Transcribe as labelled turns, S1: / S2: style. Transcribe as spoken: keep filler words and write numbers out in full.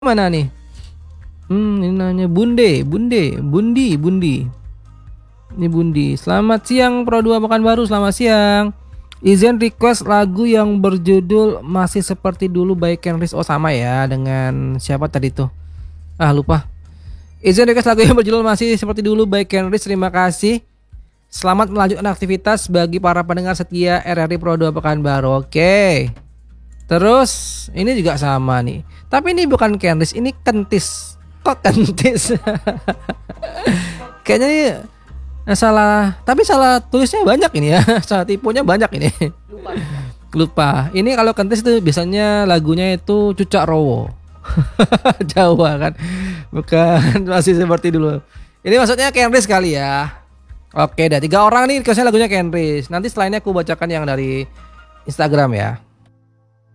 S1: Mana nih? Hmm, ini namanya Bunde, Bunde, Bundi, Bundi. Ini Bundi. Selamat siang Pro dua Pekanbaru, selamat siang. Izin request lagu yang berjudul Masih Seperti Dulu by Kenris. Oh sama ya dengan siapa tadi tuh? Ah lupa. Izin request lagu yang berjudul Masih Seperti Dulu by Kenris. Terima kasih. Selamat melanjutkan aktivitas bagi para pendengar setia R R I Pro dua Pekanbaru. Oke. Terus ini juga sama nih. Tapi ini bukan Kenris, ini Kentis. Kok Kentis? Kayaknya ini salah, tapi salah tulisnya banyak ini ya. Salah tipunya banyak ini.
S2: Lupa.
S1: Lupa. Ini kalau Kentis itu biasanya lagunya itu Cucak Rowo. Jawa kan. Bukan Masih Seperti Dulu. Ini maksudnya Kenris kali ya. Oke, dah tiga orang nih requestnya lagunya Kenris. Nanti setelahnya aku bacakan yang dari Instagram ya.